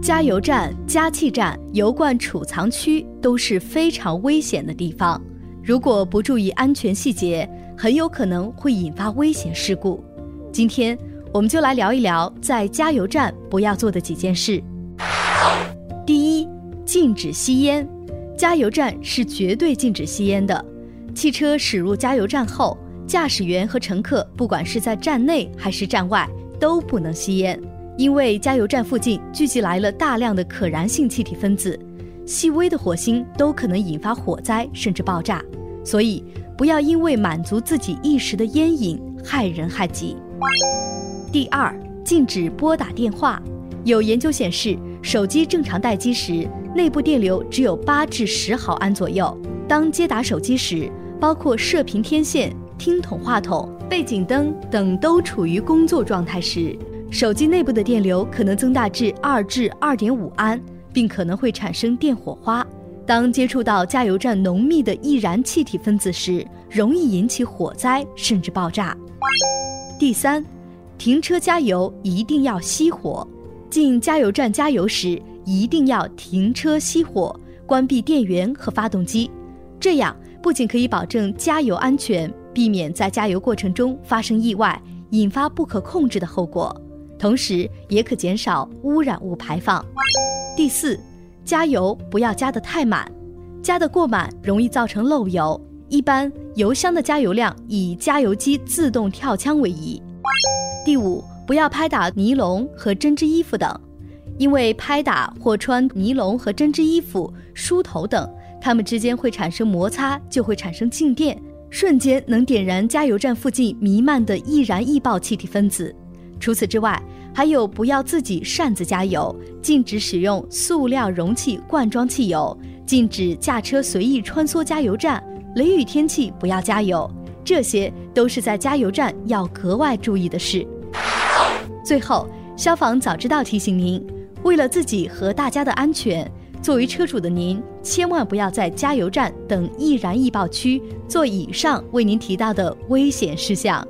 加油站、加气站、油罐储藏区都是非常危险的地方，如果不注意安全细节，很有可能会引发危险事故。今天我们就来聊一聊在加油站不要做的几件事。第一，禁止吸烟。加油站是绝对禁止吸烟的。汽车驶入加油站后，驾驶员和乘客不管是在站内还是站外都不能吸烟，因为加油站附近聚集来了大量的可燃性气体分子，细微的火星都可能引发火灾甚至爆炸，所以不要因为满足自己一时的烟瘾害人害己。第二，禁止拨打电话。有研究显示，手机正常待机时，内部电流只有8至10毫安左右。当接打手机时，包括射频天线、听筒话筒、背景灯等都处于工作状态时，手机内部的电流可能增大至2至2.5安，并可能会产生电火花。当接触到加油站浓密的易燃气体分子时，容易引起火灾甚至爆炸。第三，停车加油一定要熄火。进加油站加油时，一定要停车熄火，关闭电源和发动机。这样不仅可以保证加油安全，避免在加油过程中发生意外，引发不可控制的后果，同时也可减少污染物排放。第四，加油不要加得太满，加得过满容易造成漏油，一般油箱的加油量以加油机自动跳枪为宜。第五，不要拍打尼龙和针织衣服等，因为拍打或穿尼龙和针织衣服、梳头等，它们之间会产生摩擦，就会产生静电，瞬间能点燃加油站附近弥漫的易燃易爆气体分子。除此之外，还有不要自己擅自加油，禁止使用塑料容器灌装汽油，禁止驾车随意穿梭加油站，雷雨天气不要加油，这些都是在加油站要格外注意的事。最后，消防早知道提醒您，为了自己和大家的安全，作为车主的您，千万不要在加油站等易燃易爆区做以上为您提到的危险事项。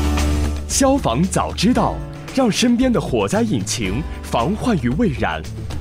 消防早知道，让身边的火灾引擎防患于未然。